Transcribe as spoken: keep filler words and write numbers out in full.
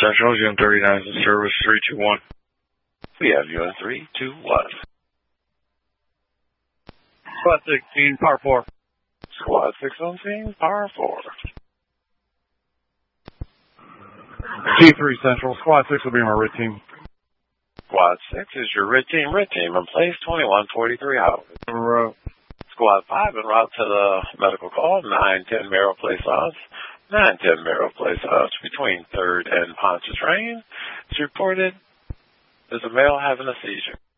Central, U N thirty-nine is in service, three two one. We have U N three two one. Squad sixteen, power four. Squad six on scene, power four. G three Central, Squad six will be my red team. Squad six is your red team. Red team in place, twenty-one forty-three hours. Route. Squad five en route to the medical call, nine ten Merrill Place odds. nine ten Merrill Place odds between third and Ponch's Range. It's reported there's a male having a seizure.